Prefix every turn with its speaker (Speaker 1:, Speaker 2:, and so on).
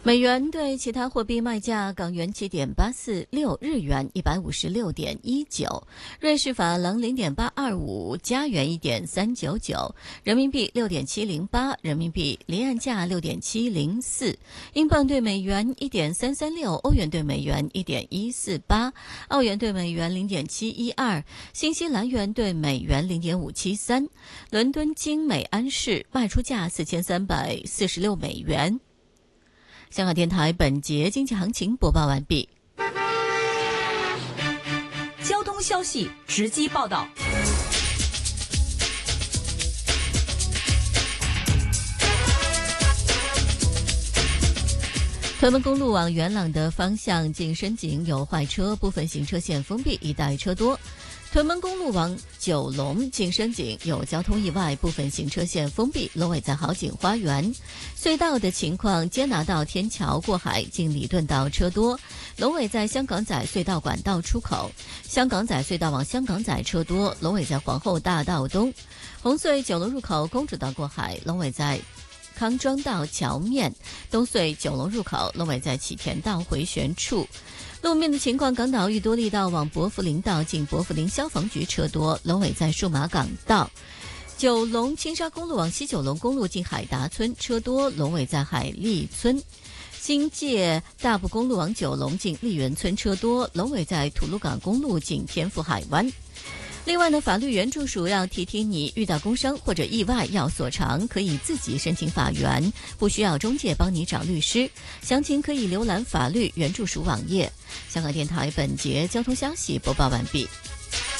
Speaker 1: 美元对其他货币卖价：港元7.846，日元156.19，瑞士法郎0.825，加元1.399，人民币6.708，人民币离岸价6.704，英镑对美元1.336，欧元对美元1.148，澳元对美元0.712，新西兰元对美元0.573。伦敦金每安士卖出价4346美元。香港电台本节经济行情播报完毕。
Speaker 2: 交通消息直击报道。
Speaker 1: 屯门公路往元朗的方向近深井有坏车，部分行车线封闭，一带车多。屯门公路往九龙近深井有交通意外，部分行车线封闭，龙尾在好景花园。隧道的情况，坚拿道天桥过海近礼顿道车多，龙尾在香港仔隧道管道出口。香港仔隧道往香港仔车多，龙尾在皇后大道东。红隧九龙入口公主道过海，龙尾在康庄道桥面。东隧九龙入口，龙尾在启田道回旋处。路面的情况，港岛裕多利道往伯福林道近伯福林消防局车多，龙尾在数码港道。九龙青沙公路往西九龙公路近海达村车多，龙尾在海利村。新界大埔公路往九龙近丽园村车多，龙尾在吐露港公路近天福海湾。另外呢，法律援助署要提提你，遇到工伤或者意外要索偿，可以自己申请法援，不需要中介帮你找律师。详情可以浏览法律援助署网页。香港电台本节交通消息播报完毕。